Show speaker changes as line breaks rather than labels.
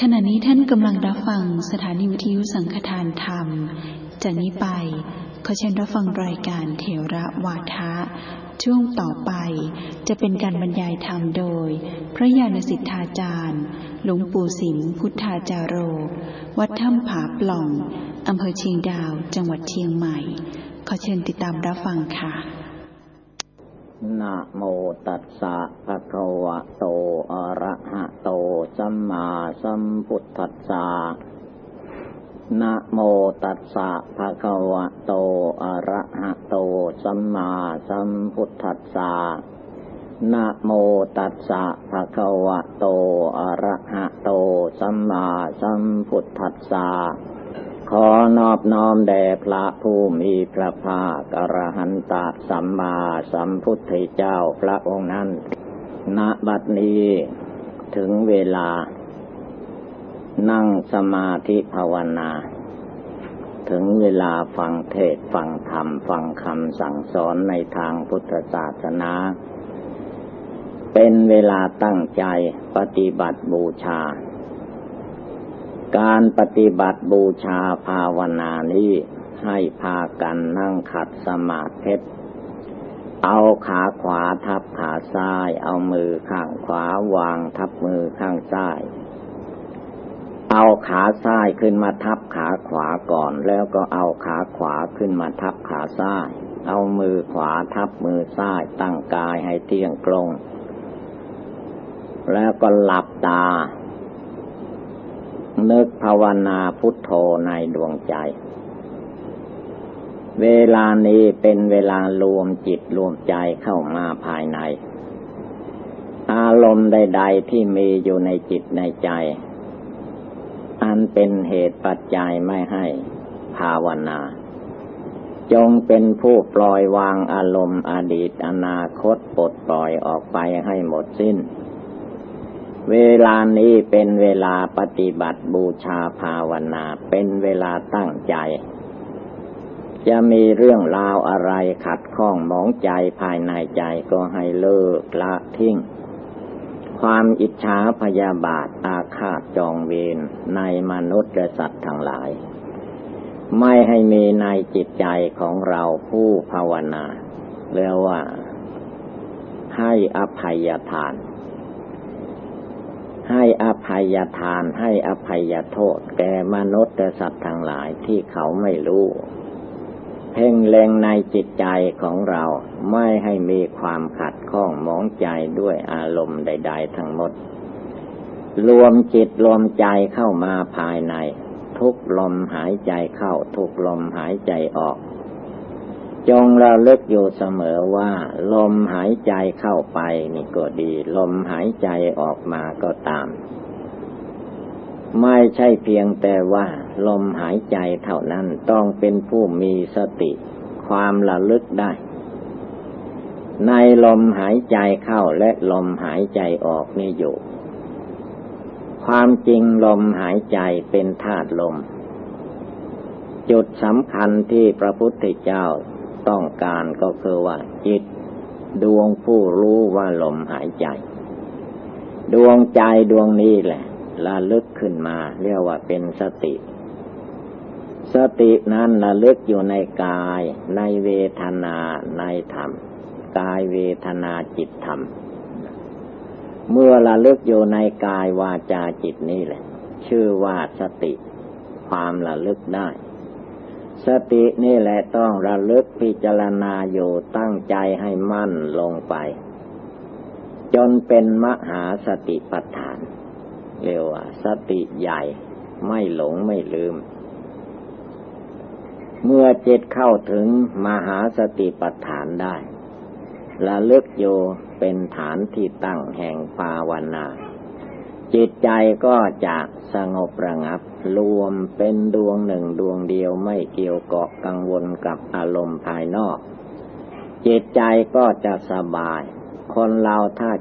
ขณะนี้ท่านกำลังรับฟังสถานีวิทยุสังฆทานธรรมจากนี้ไปขอเชิญรับฟังรายการเถระวาทะช่วงต่อไปจะเป็นการบรรยายธรรมโดยพระญาณสิทธาจารย์หลวงปู่สิมพุทธาจาโรวัดถ้ำผาปล่องอำเภอเชียงดาวจังหวัดเชียงใหม่ขอเชิญติดตามรับฟังค่ะ
นะโมตัสสะภะคะวะโตอะระหะโตสัมมาสัมพุทธัสสะนะโมตัสสะภะคะวะโตอะระหะโตสัมมาสัมพุทธัสสะนะโมตัสสะภะคะวะโตอะระหะโตสัมมาสัมพุทธัสสะขอนอบน้อมแด่พระผู้มีพระภาคอรหันตสัมมาสัมพุทธเจ้าพระองค์นั้นณบัดนี้ถึงเวลานั่งสมาธิภาวนาถึงเวลาฟังเทศน์ฟังธรรมฟังคำสั่งสอนในทางพุทธศาสนาเป็นเวลาตั้งใจปฏิบัติบูชาการปฏิบัติบูชาภาวนานี้ให้พากันนั่งขัดสมาธิเอาขาขวาทับขาซ้ายเอามือข้างขวาวางทับมือข้างซ้ายเอาขาซ้ายขึ้นมาทับขาขวาก่อนแล้วก็เอาขาขวาขึ้นมาทับขาซ้ายเอามือขวาทับมือซ้ายตั้งกายให้เที่ยงตรงแล้วก็หลับตานึกภาวนาพุทโธในดวงใจเวลานี้เป็นเวลารวมจิตรวมใจเข้ามาภายในอารมณ์ใดๆที่มีอยู่ในจิตในใจอันเป็นเหตุปัจจัยไม่ให้ภาวนาจงเป็นผู้ปล่อยวางอารมณ์อดีตอนาคตปลดปล่อยออกไปให้หมดสิ้นเวลานี้เป็นเวลาปฏิบัติบูชาภาวนาเป็นเวลาตั้งใจจะมีเรื่องราวอะไรขัดข้องหมองใจภายในใจก็ให้เลิกละทิ้งความอิจฉาพยาบาทอาฆาตจองเวรในมนุษย์และสัตว์ทั้งหลายไม่ให้มีในจิตใจของเราผู้ภาวนาเรียกว่าให้อภัยทานให้อภัยทานให้อภัยโทษแก่มนุษย์และสัตว์ทั้งหลายที่เขาไม่รู้เพ่งเล็งในจิตใจของเราไม่ให้มีความขัดข้องหมองใจด้วยอารมณ์ใดๆทั้งหมดรวมจิตรวมใจเข้ามาภายในทุกลมหายใจเข้าทุกลมหายใจออกจงระลึกอยู่เสมอว่าลมหายใจเข้าไปนี่ก็ดีลมหายใจออกมาก็ตามไม่ใช่เพียงแต่ว่าลมหายใจเท่านั้นต้องเป็นผู้มีสติความระลึกได้ในลมหายใจเข้าและลมหายใจออกนี่อยู่ความจริงลมหายใจเป็นธาตุลมจุดสำคัญที่พระพุทธเจ้าต้องการก็คือว่าจิตดวงผู้รู้ว่าลมหายใจดวงใจดวงนี้แหละระลึกขึ้นมาเรียกว่าเป็นสติสตินั้นระลึกอยู่ในกายในเวทนาในธรรมกายเวทนาจิตธรรมเมื่อระลึกอยู่ในกายวาจาจิตนี่แหละชื่อว่าสติความระลึกได้สตินี่แหละต้องระลึกพิจารณาอยู่ตั้งใจให้มั่นลงไปจนเป็นมหาสติปัฏฐานเรียกว่าสติใหญ่ไม่หลงไม่ลืมเมื่อจิตเข้าถึงมหาสติปัฏฐานได้ระลึกอยู่เป็นฐานที่ตั้งแห่งภาวนาจิตใจก็จะสงบระงับรวมเป็นดวงหนึ่งดวงเดียวไม่เกี่ยวเกาะกังวลกับอารมณ์ภายนอกจิตใจก็จะสบายคนเราถ้า